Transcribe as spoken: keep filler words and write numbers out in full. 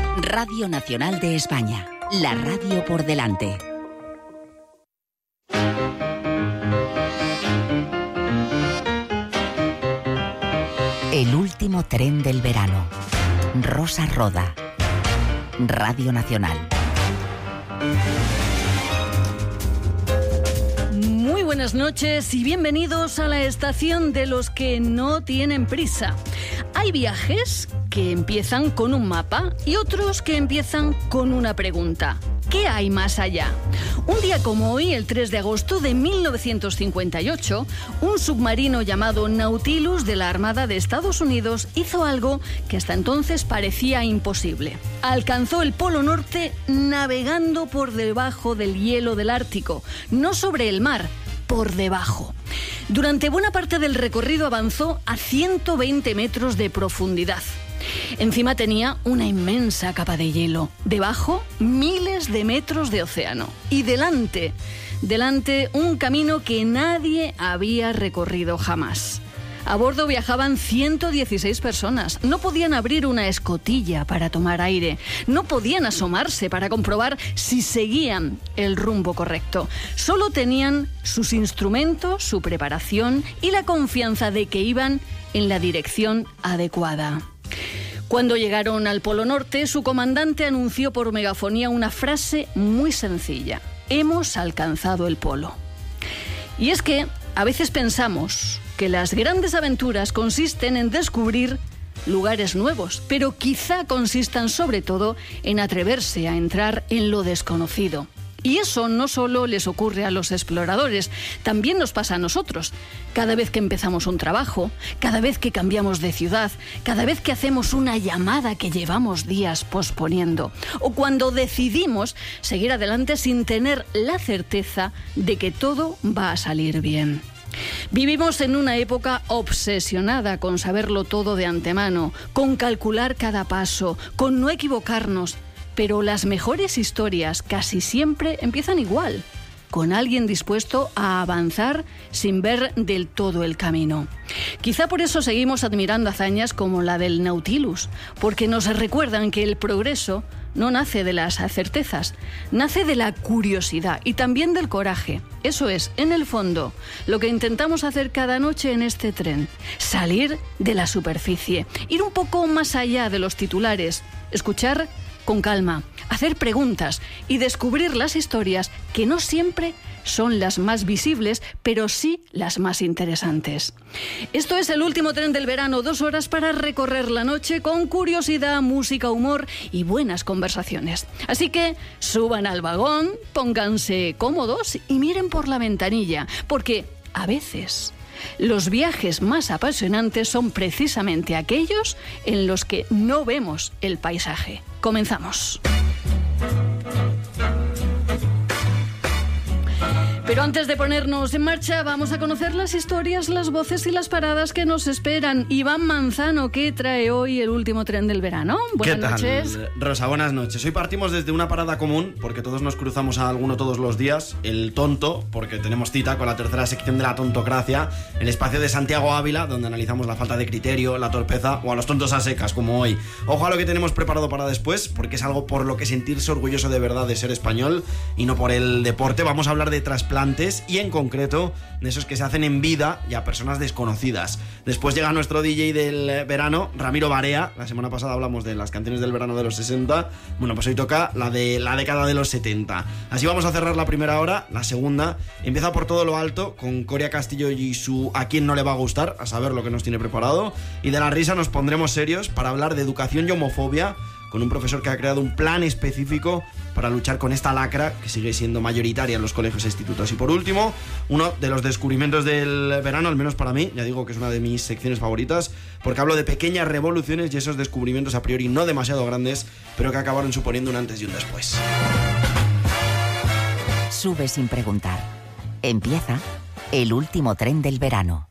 Radio Nacional de España, la radio por delante. El último tren del verano. Rosa Roda. Radio Nacional. Muy buenas noches y bienvenidos a la estación de los que no tienen prisa. Hay viajes que empiezan con un mapa y otros que empiezan con una pregunta. ¿Qué hay más allá? Un día como hoy, el tres de agosto de mil novecientos cincuenta y ocho, un submarino llamado Nautilus de la Armada de Estados Unidos hizo algo que hasta entonces parecía imposible. Alcanzó el Polo Norte navegando por debajo del hielo del Ártico, no sobre el mar, por debajo. Durante buena parte del recorrido avanzó a ciento veinte metros de profundidad. Encima tenía una inmensa capa de hielo. Debajo, miles de metros de océano. Y delante, delante un camino que nadie había recorrido jamás. A bordo viajaban ciento dieciséis personas. No podían abrir una escotilla para tomar aire. No podían asomarse para comprobar si seguían el rumbo correcto. Solo tenían sus instrumentos, su preparación y la confianza de que iban en la dirección adecuada. Cuando llegaron al Polo Norte, su comandante anunció por megafonía una frase muy sencilla: hemos alcanzado el polo. Y es que a veces pensamos que las grandes aventuras consisten en descubrir lugares nuevos, pero quizá consistan sobre todo en atreverse a entrar en lo desconocido. Y eso no solo les ocurre a los exploradores, también nos pasa a nosotros. Cada vez que empezamos un trabajo, cada vez que cambiamos de ciudad, cada vez que hacemos una llamada que llevamos días posponiendo, o cuando decidimos seguir adelante sin tener la certeza de que todo va a salir bien. Vivimos en una época obsesionada con saberlo todo de antemano, con calcular cada paso, con no equivocarnos. Pero las mejores historias casi siempre empiezan igual, con alguien dispuesto a avanzar sin ver del todo el camino. Quizá por eso seguimos admirando hazañas como la del Nautilus, porque nos recuerdan que el progreso no nace de las certezas, nace de la curiosidad y también del coraje. Eso es, en el fondo, lo que intentamos hacer cada noche en este tren: salir de la superficie, ir un poco más allá de los titulares, escuchar con calma, hacer preguntas y descubrir las historias que no siempre son las más visibles, pero sí las más interesantes. Esto es el último tren del verano, dos horas para recorrer la noche con curiosidad, música, humor y buenas conversaciones. Así que suban al vagón, pónganse cómodos y miren por la ventanilla, porque a veces los viajes más apasionantes son precisamente aquellos en los que no vemos el paisaje. Comenzamos. Pero antes de ponernos en marcha, vamos a conocer las historias, las voces y las paradas que nos esperan. Iván Manzano, ¿qué trae hoy el último tren del verano? Buenas ¿Qué tal, noches. Rosa? Buenas noches. Hoy partimos desde una parada común, porque todos nos cruzamos a alguno todos los días, el Tonto, porque tenemos cita con la tercera sección de la tontocracia, el espacio de Santiago Ávila, donde analizamos la falta de criterio, la torpeza o a los tontos a secas, como hoy. Ojo a lo que tenemos preparado para después, porque es algo por lo que sentirse orgulloso de verdad de ser español y no por el deporte. Vamos a hablar de trasplantes y en concreto de esos que se hacen en vida y a personas desconocidas. Después llega nuestro D J del verano, Ramiro Barea. La semana pasada hablamos de las canciones del verano de los sesenta. Bueno, pues hoy toca la de la década de los setenta. Así vamos a cerrar la primera hora. La segunda empieza por todo lo alto con Coria Castillo y su "A quién no le va a gustar", a saber lo que nos tiene preparado. Y de la risa nos pondremos serios para hablar de educación y homofobia, con un profesor que ha creado un plan específico para luchar con esta lacra que sigue siendo mayoritaria en los colegios e institutos. Y por último, uno de los descubrimientos del verano, al menos para mí, ya digo que es una de mis secciones favoritas, porque hablo de pequeñas revoluciones y esos descubrimientos a priori no demasiado grandes, pero que acabaron suponiendo un antes y un después. Sube sin preguntar. Empieza el último tren del verano.